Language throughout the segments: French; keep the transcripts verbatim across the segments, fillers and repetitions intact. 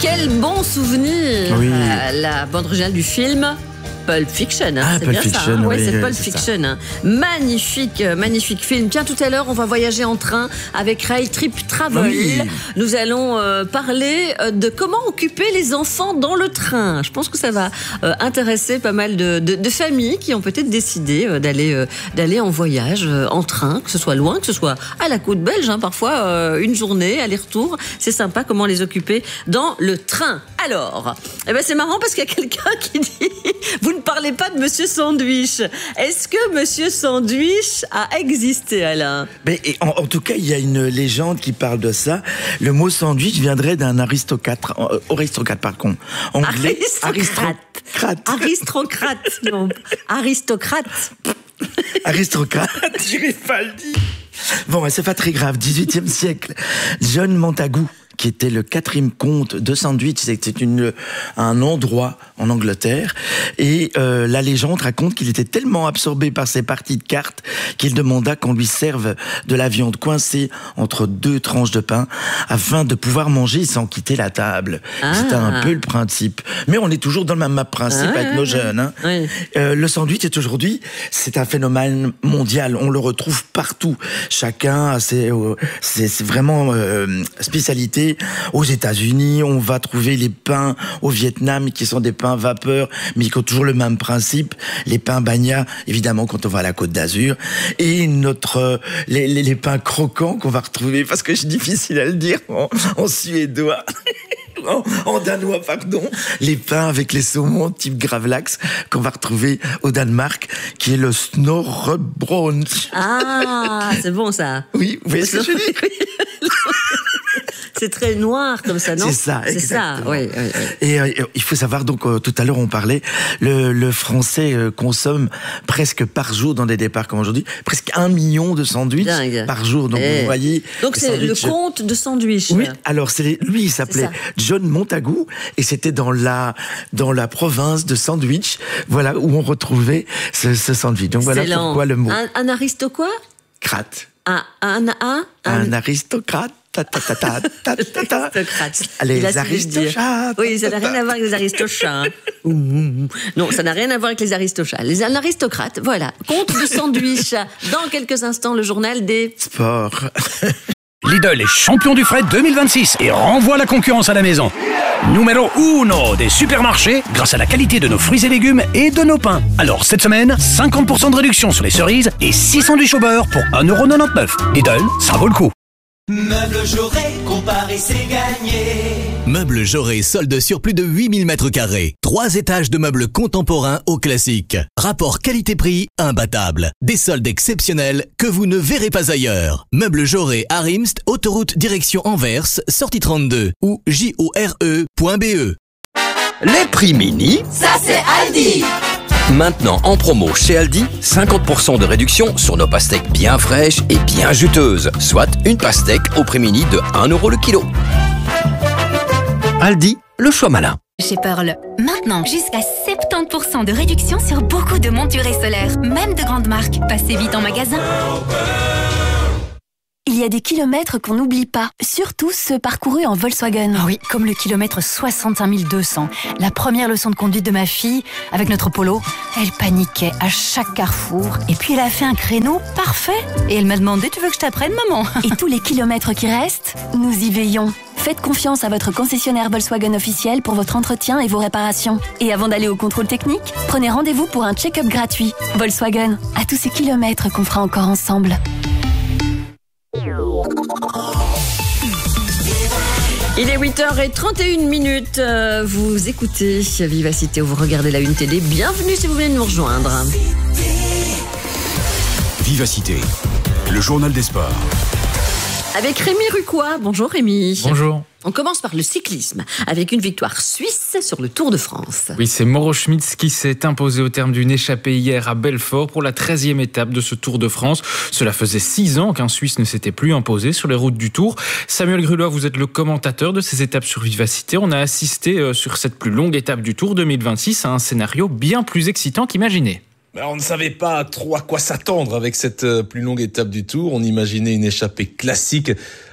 Quel bon souvenir. Oui. Euh, la bande originale du film Pulp Fiction, hein, ah, c'est Pulp bien Fiction, ça. Hein, oui, ouais, c'est oui, Pulp c'est Fiction. Hein. Magnifique, euh, magnifique film. Tiens, tout à l'heure, on va voyager en train avec Rail Trip Travel. Oui. Nous allons euh, parler euh, de comment occuper les enfants dans le train. Je pense que ça va euh, intéresser pas mal de, de, de familles qui ont peut-être décidé euh, d'aller euh, d'aller en voyage euh, en train, que ce soit loin, que ce soit à la côte belge. Hein, parfois, euh, une journée, aller-retour. C'est sympa comment les occuper dans le train. Alors, eh ben c'est marrant parce qu'il y a quelqu'un qui dit « Vous ne parlez pas de Monsieur Sandwich ». Est-ce que Monsieur Sandwich a existé, Alain ? Mais en, en tout cas, il y a une légende qui parle de ça. Le mot sandwich viendrait d'un aristocrate, euh, aristocrate par contre, anglais. Aristocrate. Aristocrate. Aristocrate, non. Aristocrate. Aristocrate, j'arrive pas à le dire. Bon, c'est pas très grave. dix-huitième siècle. John Montagu, qui était le quatrième comte de Sandwich, c'était une, un endroit en Angleterre, et euh, la légende raconte qu'il était tellement absorbé par ses parties de cartes qu'il demanda qu'on lui serve de la viande coincée entre deux tranches de pain afin de pouvoir manger sans quitter la table. Ah. C'était un peu le principe. Mais on est toujours dans le même principe Ah, avec nos jeunes. Hein. oui. Euh, le sandwich est aujourd'hui, c'est un phénomène mondial. On le retrouve partout. Chacun a ses, euh, c'est, c'est vraiment euh, spécialité. Aux États-Unis, on va trouver les pains au Vietnam qui sont des pains vapeur, mais qui ont toujours le même principe. Les pains bagna, évidemment, quand on va à la Côte d'Azur, et notre euh, les, les, les pains croquants qu'on va retrouver, parce que c'est difficile à le dire en, en suédois. En, en danois, pardon, les pains avec les saumons type gravlax qu'on va retrouver au Danemark, qui est le Snorrebrød. Ah, c'est bon ça. Oui, vous voyez ce que je veux dire? C'est très noir comme ça, non? C'est ça, c'est exactement. ça, oui, oui, oui. Et euh, il faut savoir, donc, euh, tout à l'heure, on parlait, le, le français euh, consomme presque par jour, dans des départs comme aujourd'hui, presque un million de sandwichs Dingue. par jour. Donc, Eh. vous voyez. Donc, c'est le sandwich- comte de Sandwich. Oui, alors c'est lui, il s'appelait ça. John Montagu, et c'était dans la dans la province de Sandwich, voilà où on retrouvait ce, ce sandwich. Donc voilà Excellent. pourquoi le mot Un, un aristo quoi? crate, Un, un, un, un, un aristocrate. Ta, ta, ta, ta, ta, ta, ta. aristocrate. Les Il a su le dire. aristochats. Oui, ça n'a rien à voir avec les aristochats. Hein. Ouh, ouh, ouh. Non, ça n'a rien à voir avec les aristochats. Les un aristocrate, voilà. Comte de Sandwich. Dans quelques instants, le journal des... Sport. Lidl est champion du fret deux mille vingt-six et renvoie la concurrence à la maison. Numéro uno des supermarchés grâce à la qualité de nos fruits et légumes et de nos pains. Alors cette semaine, cinquante pour cent de réduction sur les cerises et six sandwichs au beurre pour un euro quatre-vingt-dix-neuf. Lidl, ça vaut le coup. Meubles Jaurès, comparer c'est gagner. Meubles Jaurès solde sur plus de huit mille mètres carrés. Trois étages de meubles contemporains au classique. Rapport qualité-prix imbattable. Des soldes exceptionnels que vous ne verrez pas ailleurs. Meubles Jaurès à Rimst, autoroute direction Anvers, sortie trente-deux ou j o r e point b e. Les prix mini, Ça c'est Aldi. maintenant en promo chez Aldi, cinquante pour cent de réduction sur nos pastèques bien fraîches et bien juteuses, soit une pastèque au prix mini de un euro le kilo. Aldi, le choix malin. Chez Pearl, maintenant jusqu'à soixante-dix pour cent de réduction sur beaucoup de montures solaires, même de grandes marques. Passez vite en magasin. Il y a des kilomètres qu'on n'oublie pas, surtout ceux parcourus en Volkswagen. Ah oui, comme le kilomètre soixante-cinq mille deux cents. La première leçon de conduite de ma fille, avec notre Polo, elle paniquait à chaque carrefour. Et puis elle a fait un créneau parfait. Et elle m'a demandé, tu veux que je t'apprenne, maman? Et tous les kilomètres qui restent, nous y veillons. Faites confiance à votre concessionnaire Volkswagen officiel pour votre entretien et vos réparations. Et avant d'aller au contrôle technique, prenez rendez-vous pour un check-up gratuit. Volkswagen, à tous ces kilomètres qu'on fera encore ensemble. Il est huit heures trente et une minutes. Euh, Vous écoutez Vivacité ou vous regardez la Une Télé. Bienvenue si vous venez de nous rejoindre. Vivacité, le journal des sports. Avec Rémi Rucois. Bonjour Rémi. Bonjour. On commence par le cyclisme, avec une victoire suisse sur le Tour de France. Oui, c'est Mauro Schmitz qui s'est imposé au terme d'une échappée hier à Belfort pour la treizième étape de ce Tour de France. Cela faisait six ans qu'un Suisse ne s'était plus imposé sur les routes du Tour. Samuel Grulois, vous êtes le commentateur de ces étapes sur Vivacité. On a assisté sur cette plus longue étape du Tour deux mille vingt-six à un scénario bien plus excitant qu'imaginé. Ben, on ne savait pas trop à quoi s'attendre avec cette plus longue étape du Tour. On imaginait une échappée classique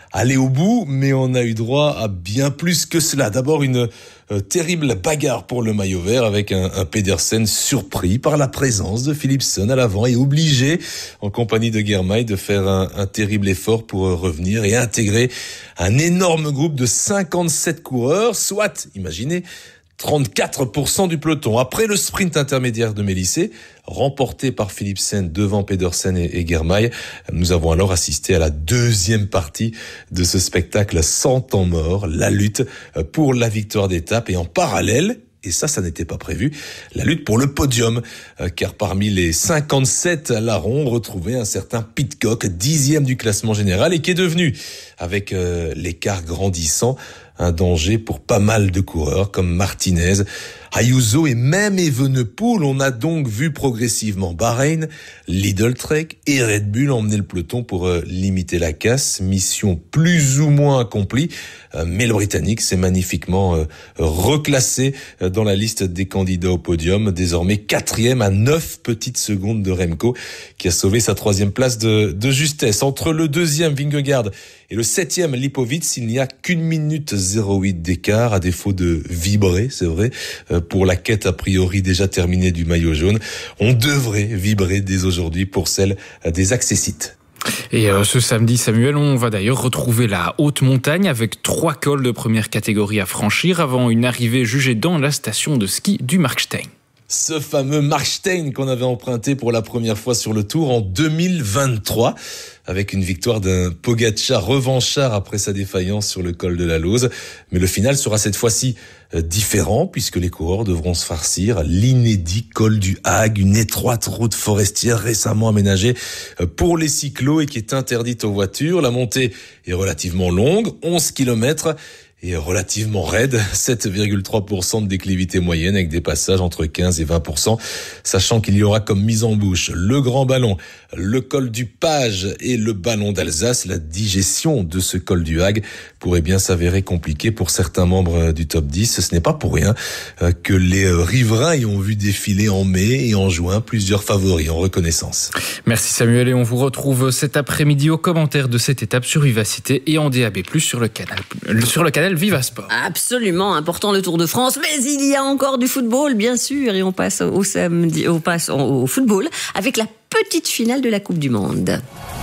aller au bout, mais on a eu droit à bien plus que cela. D'abord, une euh, terrible bagarre pour le maillot vert avec un, un Pedersen surpris par la présence de Philipsen à l'avant et obligé, en compagnie de Girmay, de faire un, un terrible effort pour euh, revenir et intégrer un énorme groupe de cinquante-sept coureurs, soit, imaginez, trente-quatre pour cent du peloton. Après le sprint intermédiaire de Mélisée, remporté par Philipsen devant Pedersen et, et Girmay, nous avons alors assisté à la deuxième partie de ce spectacle sans temps mort, la lutte pour la victoire d'étape et en parallèle, et ça, ça n'était pas prévu, la lutte pour le podium, car parmi les cinquante-sept larrons, on retrouvait un certain Pidcock, dixième du classement général et qui est devenu, avec euh, l'écart grandissant, un danger pour pas mal de coureurs comme Martinez, Ayuso et même Evenepoel. On a donc vu progressivement Bahreïn, Lidl Trek et Red Bull emmener le peloton pour euh, limiter la casse. Mission plus ou moins accomplie, euh, mais le Britannique s'est magnifiquement euh, reclassé euh, dans la liste des candidats au podium. Désormais quatrième à neuf petites secondes de Remco, qui a sauvé sa troisième place de, de justesse. Entre le deuxième Vingegaard et le septième Lipovitz, il n'y a qu'une minute zéro huit d'écart, à défaut de vibrer, c'est vrai, pour la quête a priori déjà terminée du maillot jaune. On devrait vibrer dès aujourd'hui pour celle des accessites. Et euh, ce samedi, Samuel, on va d'ailleurs retrouver la haute montagne avec trois cols de première catégorie à franchir avant une arrivée jugée dans la station de ski du Markstein. Ce fameux Markstein qu'on avait emprunté pour la première fois sur le Tour en deux mille vingt-trois, avec une victoire d'un Pogačar revanchard après sa défaillance sur le col de la Lauze. Mais le final sera cette fois-ci différent, puisque les coureurs devront se farcir l'inédit col du Hague, une étroite route forestière récemment aménagée pour les cyclos et qui est interdite aux voitures. La montée est relativement longue, onze kilomètres, et relativement raide, sept virgule trois pour cent de déclivité moyenne avec des passages entre quinze et vingt pour cent, sachant qu'il y aura comme mise en bouche le Grand Ballon, le col du Page et le Ballon d'Alsace. La digestion de ce col du Hague pourrait bien s'avérer compliquée pour certains membres du top dix. Ce n'est pas pour rien que les riverains y ont vu défiler en mai et en juin plusieurs favoris en reconnaissance. Merci Samuel, et on vous retrouve cet après-midi aux commentaires de cette étape sur Vivacité et en D A B plus, sur le canal, sur le canal Vivasport. Absolument important le Tour de France, mais il y a encore du football, bien sûr, et on passe au samedi, on passe au football avec la petite finale de la Coupe du Monde.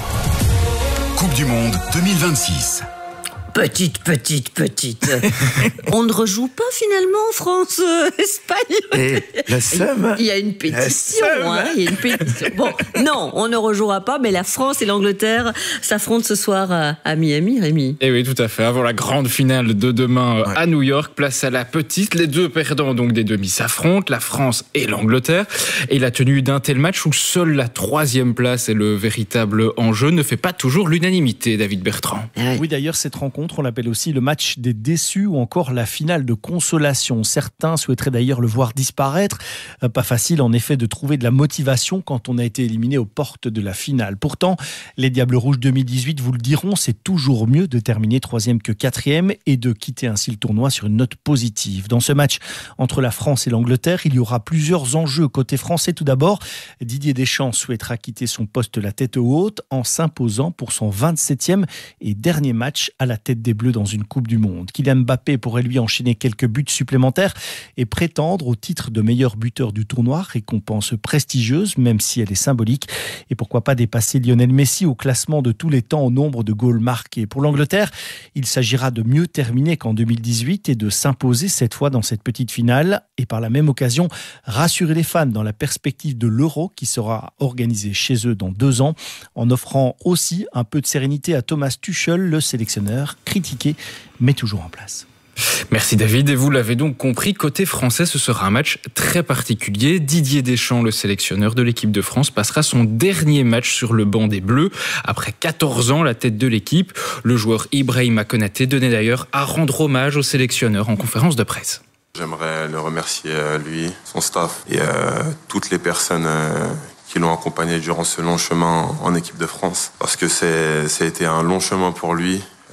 Coupe du Monde deux mille vingt-six. Petite, petite, petite. On ne rejoue pas finalement France-Espagne. Et la somme. Il y a une pétition. Hein, il y a une pétition. Bon, non, on ne rejouera pas, mais la France et l'Angleterre s'affrontent ce soir à, à Miami, Rémi. Et oui, tout à fait. Avant la grande finale de demain ouais. à New York, place à la petite. Les deux perdants donc des demi s'affrontent, la France et l'Angleterre. Et la tenue d'un tel match où seule la troisième place est le véritable enjeu ne fait pas toujours l'unanimité, David Bertrand. Ouais. Oui, d'ailleurs, cette rencontre, on l'appelle aussi le match des déçus ou encore la finale de consolation. Certains souhaiteraient d'ailleurs le voir disparaître. Pas facile en effet de trouver de la motivation quand on a été éliminé aux portes de la finale. Pourtant, les Diables Rouges deux mille dix-huit vous le diront, c'est toujours mieux de terminer troisième que quatrième et de quitter ainsi le tournoi sur une note positive. Dans ce match entre la France et l'Angleterre, il y aura plusieurs enjeux. Côté français tout d'abord, Didier Deschamps souhaitera quitter son poste la tête haute en s'imposant pour son vingt-septième et dernier match à la tête des Bleus dans une Coupe du Monde. Kylian Mbappé pourrait lui enchaîner quelques buts supplémentaires et prétendre au titre de meilleur buteur du tournoi, récompense prestigieuse même si elle est symbolique, et pourquoi pas dépasser Lionel Messi au classement de tous les temps au nombre de goals marqués. Pour l'Angleterre, il s'agira de mieux terminer qu'en deux mille dix-huit et de s'imposer cette fois dans cette petite finale et par la même occasion rassurer les fans dans la perspective de l'Euro qui sera organisé chez eux dans deux ans, en offrant aussi un peu de sérénité à Thomas Tuchel, le sélectionneur critiqué mais toujours en place. Merci David, et vous l'avez donc compris, côté français, ce sera un match très particulier. Didier Deschamps, le sélectionneur de l'équipe de France, passera son dernier match sur le banc des Bleus. Après quatorze ans, la tête de l'équipe, le joueur Ibrahima Konaté tenait d'ailleurs à rendre hommage au sélectionneur en conférence de presse. J'aimerais le remercier, lui, son staff et euh, toutes les personnes euh, qui l'ont accompagné durant ce long chemin en équipe de France. Parce que c'est, ça a été un long chemin pour lui.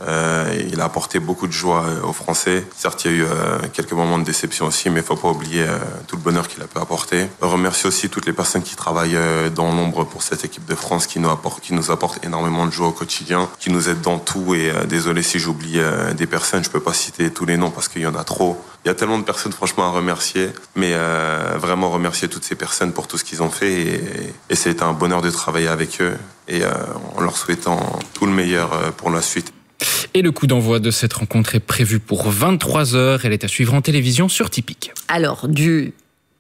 Euh, il a apporté beaucoup de joie euh, aux Français. Certes, il y a eu euh, quelques moments de déception aussi, mais il ne faut pas oublier euh, tout le bonheur qu'il a pu apporter. Je remercie aussi toutes les personnes qui travaillent euh, dans l'ombre pour cette équipe de France, qui nous apporte, qui nous apporte énormément de joie au quotidien, qui nous aident dans tout. Et euh, désolé si j'oublie euh, des personnes, je ne peux pas citer tous les noms parce qu'il y en a trop. Il y a tellement de personnes franchement à remercier, mais euh, vraiment remercier toutes ces personnes pour tout ce qu'ils ont fait. Et, et c'est un bonheur de travailler avec eux et euh, en leur souhaitant tout le meilleur euh, pour la suite. Et le coup d'envoi de cette rencontre est prévu pour vingt-trois heures. Elle est à suivre en télévision sur Tipeee. Alors, du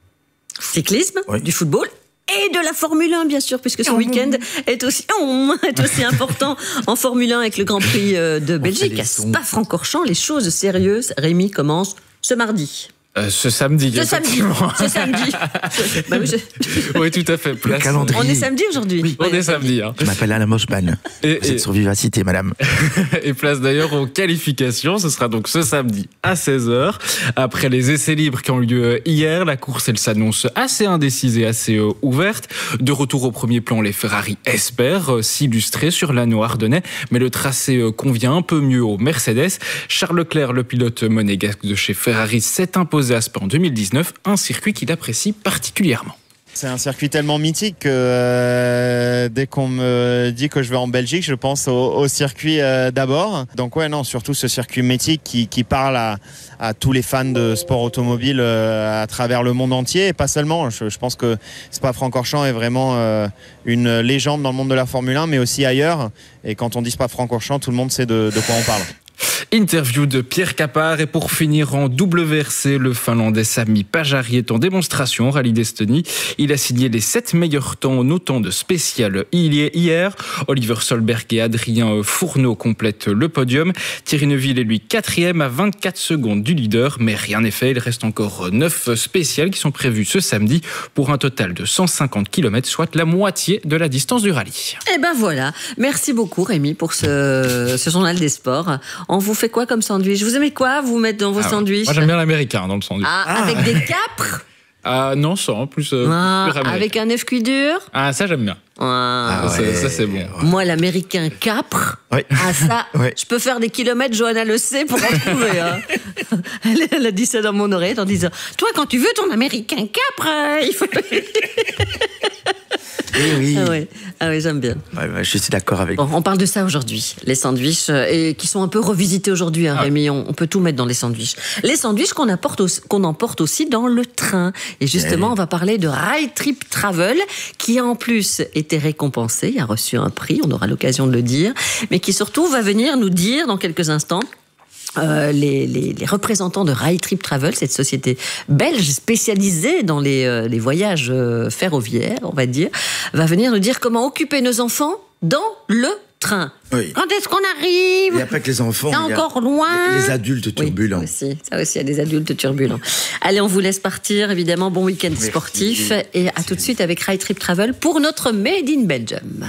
cyclisme, oui. du football et de la Formule un, bien sûr, puisque ce oh, week-end est aussi, oh, est aussi important en Formule un avec le Grand Prix de Belgique. À Spa-Francorchamps, les choses sérieuses, Rémi, commencent ce mardi. Euh, ce samedi, ce samedi, ce samedi. Bah oui, je... oui, tout à fait. Place. Le calendrier. On est samedi aujourd'hui. Oui, on est samedi. Hein. Je m'appelle Alain Moschman. Et, Vous et... êtes sur Vivacité, madame. Et place d'ailleurs aux qualifications. Ce sera donc ce samedi à seize heures. Après les essais libres qui ont eu lieu hier, la course, elle s'annonce assez indécise et assez euh, ouverte. De retour au premier plan, les Ferrari espèrent euh, s'illustrer sur l'anneau ardennais. Mais le tracé euh, convient un peu mieux aux Mercedes. Charles Leclerc, le pilote monégasque de chez Ferrari, s'est imposé à Spa en deux mille dix-neuf, un circuit qu'il apprécie particulièrement. C'est un circuit tellement mythique que euh, dès qu'on me dit que je vais en Belgique, je pense au, au circuit euh, d'abord. Donc ouais, non, surtout ce circuit mythique qui, qui parle à, à tous les fans de sport automobile euh, à travers le monde entier et pas seulement. Je, je pense que Spa-Francorchamps est vraiment euh, une légende dans le monde de la Formule un, mais aussi ailleurs. Et quand on dit Spa-Francorchamps, tout le monde sait de, de quoi on parle. Interview de Pierre Capard et pour finir en W R C, le Finlandais Sami Pajari est en démonstration au Rallye d'Estonie. Il a signé les sept meilleurs temps en autant de spécial hier. Oliver Solberg et Adrien Fourneau complètent le podium. Thierry Neuville est lui quatrième à vingt-quatre secondes du leader, mais rien n'est fait. Il reste encore neuf spéciales qui sont prévues ce samedi pour un total de cent cinquante kilomètres, soit la moitié de la distance du rallye. Et ben voilà. Merci beaucoup Rémi pour ce, ce journal des sports. On vous fait quoi comme sandwich? Vous aimez quoi vous mettre dans vos ah, sandwichs? Moi j'aime bien l'américain dans le sandwich. Ah, ah. Avec des capres? Ah non, sans plus. Euh, ah, plus avec un œuf cuit dur? Ah ça j'aime bien. Ah, ça, ouais. ça c'est bon. Moi l'américain capre, oui. ah ça, oui. je peux faire des kilomètres, Johanna le sait, pour en trouver. Hein. Elle, elle a dit ça dans mon oreille en disant, toi quand tu veux ton américain capre, euh, il faut... Oui, oui. Ah oui, ah oui j'aime bien. Ouais, ouais, je suis d'accord avec bon, on parle de ça aujourd'hui, les sandwichs, euh, et qui sont un peu revisités aujourd'hui, hein, ah. Rémi. On, on peut tout mettre dans les sandwichs. Les sandwichs qu'on apporte aussi, qu'on emporte aussi dans le train. Et justement, ouais. on va parler de Ride Trip Travel, qui a en plus été récompensé, a reçu un prix, on aura l'occasion de le dire, mais qui surtout va venir nous dire dans quelques instants. Euh, les, les, les représentants de Ride Trip Travel, cette société belge spécialisée dans les, euh, les voyages euh, ferroviaires, on va dire, va venir nous dire comment occuper nos enfants dans le train. Oui. Quand est-ce qu'on arrive? Il n'y a pas que les enfants. C'est encore loin. Les adultes turbulents. Oui, ça aussi, ça aussi, il y a des adultes turbulents. Allez, on vous laisse partir, évidemment. Bon week-end Merci. sportif. Et à tout de suite avec Ride Trip Travel pour notre Made in Belgium.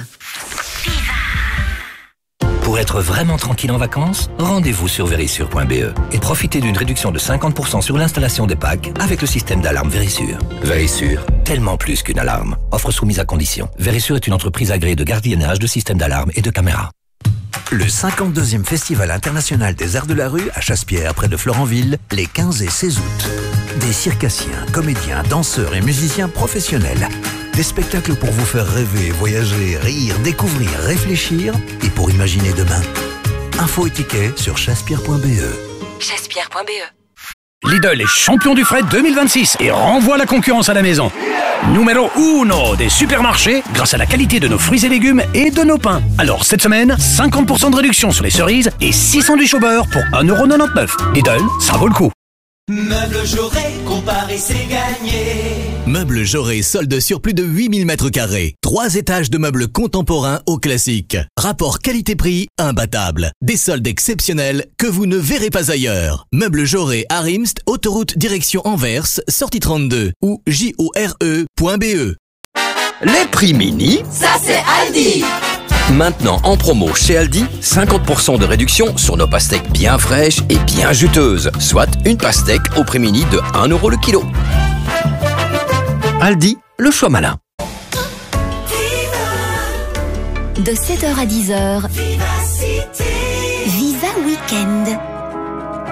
Pour être vraiment tranquille en vacances, rendez-vous sur Verisure point b e et profitez d'une réduction de cinquante pour cent sur l'installation des packs avec le système d'alarme Verisure. Verisure, tellement plus qu'une alarme. Offre soumise à condition. Verisure est une entreprise agréée de gardiennage, de systèmes d'alarme et de caméras. Le cinquante-deuxième Festival international des arts de la rue à Chaspierre, près de Florenville, les quinze et seize août. Des circassiens, comédiens, danseurs et musiciens professionnels. Des spectacles pour vous faire rêver, voyager, rire, découvrir, réfléchir et pour imaginer demain. Infos et tickets sur chaspierre point b e. chaspierre point b e. Lidl est champion du fret deux mille vingt-six et renvoie la concurrence à la maison. Numéro uno des supermarchés grâce à la qualité de nos fruits et légumes et de nos pains. Alors cette semaine, cinquante pour cent de réduction sur les cerises et six sandwichs au beurre pour un euro quatre-vingt-dix-neuf. Lidl, ça vaut le coup. Meubles Jaurès, comparer c'est gagner. Meubles Jaurès, solde sur plus de huit mille mètres carrés. Trois étages de meubles contemporains au classique. Rapport qualité-prix imbattable. Des soldes exceptionnels que vous ne verrez pas ailleurs. Meubles Jaurès à Rimst, autoroute direction Anvers, sortie trente-deux ou j o r e point b e. Les prix mini, ça c'est Aldi. Maintenant en promo chez Aldi, cinquante pour cent de réduction sur nos pastèques bien fraîches et bien juteuses, soit une pastèque au prix mini de un euro le kilo. Aldi, le choix malin. De sept heures à dix heures, Visa week-end.